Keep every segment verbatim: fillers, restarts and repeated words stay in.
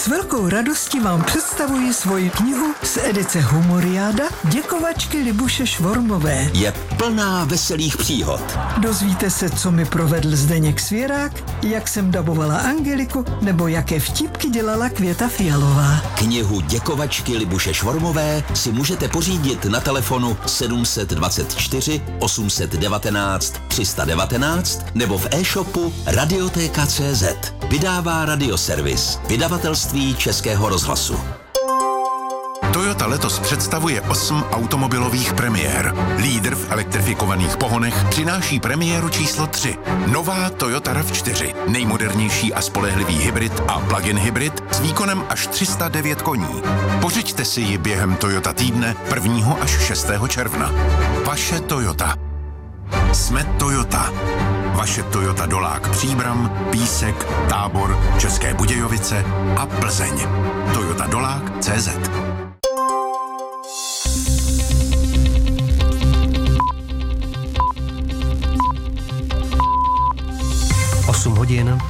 velkou radostí vám představuji svoji knihu z edice Humoriáda Děkovačky Libuše Švormové. Je plná veselých příhod. Dozvíte se, co mi provedl Zdeněk Svěrák, jak jsem dabovala Angeliku, nebo jaké vtipky dělala Květa Fialová. Knihu Děkovačky Libuše Švormové si můžete pořídit na telefonu sedm dvacet čtyři osm devatenáct tři sta devatenáct nebo v e-shopu Radioteka tečka cé zet. Vydává Radioservis, vydavatelství Českého rozhlasu. Toyota letos představuje osm automobilových premiér. Lídr v elektrifikovaných pohonech přináší premiéru číslo tři. Nová Toyota rav čtyři. Nejmodernější a spolehlivý hybrid a plug-in hybrid s výkonem až tři sta devět koní. Pořiďte si ji během Toyota týdne prvního až šestého června. Vaše Toyota. Jsme Toyota. Vaše Toyota Dolák Příbram, Písek, Tábor, České Budějovice a Plzeň. Toyota Dolák tečka cé zet. osm hodin.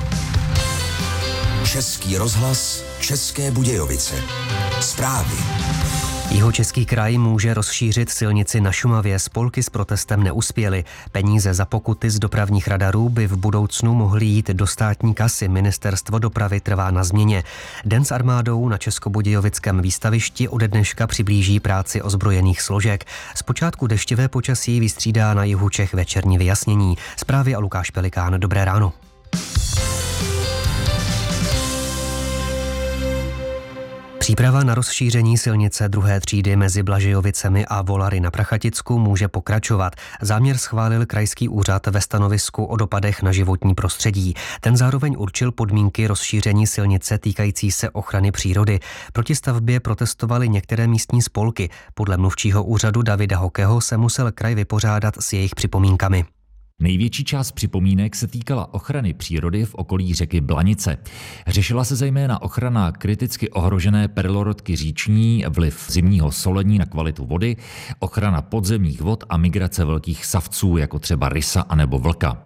Český rozhlas, České Budějovice. Zprávy. Jihočeský kraj může rozšířit silnici na Šumavě. Spolky s protestem neuspěly. Peníze za pokuty z dopravních radarů by v budoucnu mohly jít do státní kasy. Ministerstvo dopravy trvá na změně. Den s armádou na Českobudějovickém výstavišti ode dneška přiblíží práci ozbrojených složek. Zpočátku deštivé počasí vystřídá na jihu Čech večerní vyjasnění. Zprávy a Lukáš Pelikán. Dobré ráno. Příprava na rozšíření silnice druhé třídy mezi Blažejovicemi a Volary na Prachaticku může pokračovat. Záměr schválil krajský úřad ve stanovisku o dopadech na životní prostředí. Ten zároveň určil podmínky rozšíření silnice týkající se ochrany přírody. Proti stavbě protestovaly některé místní spolky. Podle mluvčího úřadu Davida Hokého se musel kraj vypořádat s jejich připomínkami. Největší část připomínek se týkala ochrany přírody v okolí řeky Blanice. Řešila se zejména ochrana kriticky ohrožené perlorodky říční, vliv zimního solení na kvalitu vody, ochrana podzemních vod a migrace velkých savců, jako třeba rysa anebo vlka.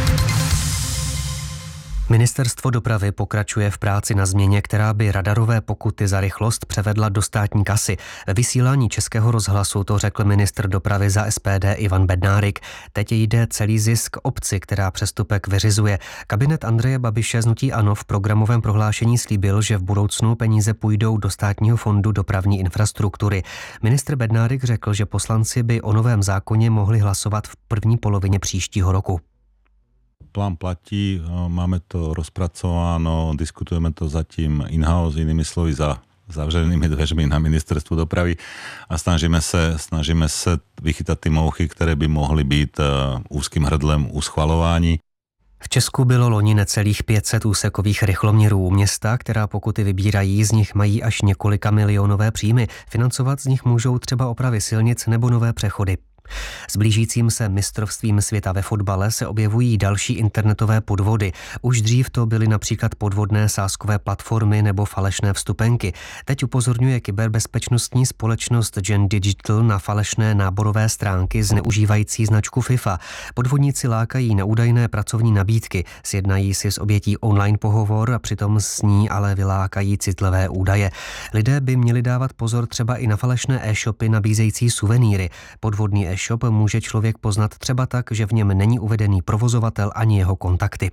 Ministerstvo dopravy pokračuje v práci na změně, která by radarové pokuty za rychlost převedla do státní kasy. Ve vysílání Českého rozhlasu to řekl ministr dopravy za es pé dé Ivan Bednárik. Teď jde celý zisk obci, která přestupek vyřizuje. Kabinet Andreje Babiše z hnutí ANO v programovém prohlášení slíbil, že v budoucnu peníze půjdou do státního fondu dopravní infrastruktury. Ministr Bednárik řekl, že poslanci by o novém zákoně mohli hlasovat v první polovině příštího roku. Plán platí, máme to rozpracováno, diskutujeme to zatím in-house, inými slovy za zavřenými dveřmi na ministerstvu dopravy a snažíme se, snažíme se vychytat ty mouchy, které by mohly být úzkým hrdlem u schvalování. V Česku bylo loni necelých pět set úsekových rychloměrů. Města, která pokuty vybírají, z nich mají až několika milionové příjmy. Financovat z nich můžou třeba opravy silnic nebo nové přechody. S blížícím se mistrovstvím světa ve fotbale se objevují další internetové podvody. Už dřív to byly například podvodné sázkové platformy nebo falešné vstupenky. Teď upozorňuje kyberbezpečnostní společnost Gen Digital na falešné náborové stránky zneužívající značku FIFA. Podvodníci lákají na údajné pracovní nabídky, sjednají si s obětí online pohovor a přitom s ní ale vylákají citlivé údaje. Lidé by měli dávat pozor třeba i na falešné e-shopy nabízející suvenýry. Podvodný e-shop může člověk poznat třeba tak, že v něm není uvedený provozovatel ani jeho kontakty.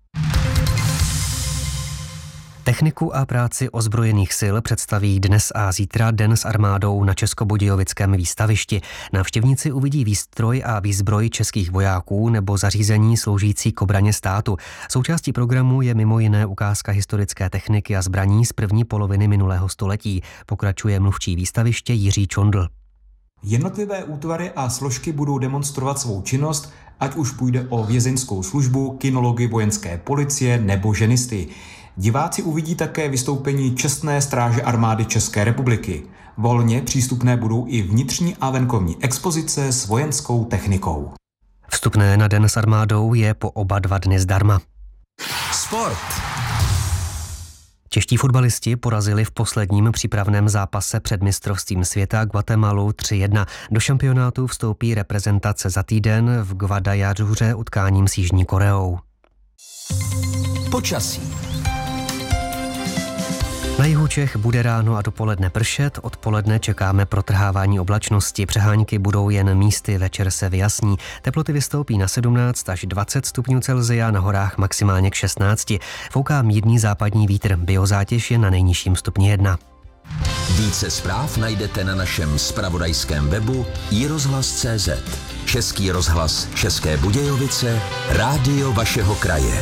Techniku a práci ozbrojených sil představí dnes a zítra Den s armádou na Českobudějovickém výstavišti. Návštěvníci uvidí výstroj a výzbroj českých vojáků nebo zařízení sloužící k obraně státu. Součástí programu je mimo jiné ukázka historické techniky a zbraní z první poloviny minulého století, pokračuje mluvčí výstaviště Jiří Čondl. Jednotlivé útvary a složky budou demonstrovat svou činnost, ať už půjde o vězeňskou službu, kinology vojenské policie nebo ženisty. Diváci uvidí také vystoupení čestné stráže armády České republiky. Volně přístupné budou i vnitřní a venkovní expozice s vojenskou technikou. Vstupné na Den s armádou je po oba dva dny zdarma. Sport. Čeští fotbalisti porazili v posledním přípravném zápase před mistrovstvím světa Guatemalu tři jedna. Do šampionátu vstoupí reprezentace za týden v Guadalajuře utkáním s Jižní Koreou. Počasí. Na jihu Čech bude ráno a dopoledne pršet, odpoledne čekáme protrhávání oblačnosti, přehánky budou jen místy, večer se vyjasní. Teploty vystoupí na sedmnáct až dvacet stupňů Celsia, na horách maximálně k šestnácti. Fouká mírný západní vítr, biozátěž je na nejnižším stupni jedna. Více zpráv najdete na našem zpravodajském webu i rozhlas tečka cé zet. Český rozhlas České Budějovice, rádio vašeho kraje.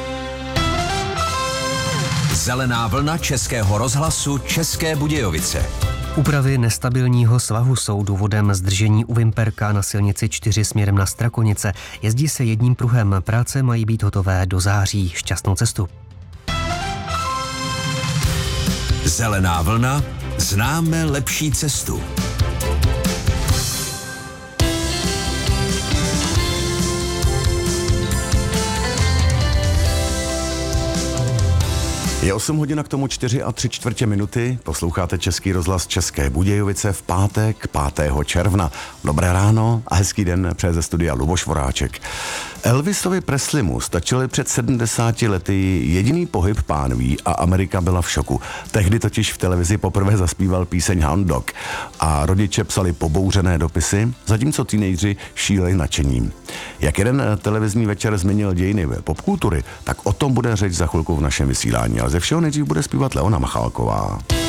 Zelená vlna Českého rozhlasu České Budějovice. Úpravy nestabilního svahu jsou důvodem zdržení u Vimperka na silnici čtyři směrem na Strakonice. Jezdí se jedním pruhem, práce mají být hotové do září. Šťastnou cestu. Zelená vlna, známe lepší cestu. Je osm hodin a k tomu čtyři a tři čtvrtě minuty. Posloucháte Český rozhlas České Budějovice v pátek pátého června. Dobré ráno a hezký den přeje ze studia Luboš Voráček. Elvisovi Presleymu stačily před sedmdesáti lety jediný pohyb pánví a Amerika byla v šoku. Tehdy totiž v televizi poprvé zaspíval píseň Hound Dog a rodiče psali pobouřené dopisy, zatímco teenageři šíleli nadšením. Jak jeden televizní večer změnil dějiny popkultury, tak o tom bude řeč za chvilku v našem vysílání, ale ze všeho nejdřív bude zpívat Leona Machálková.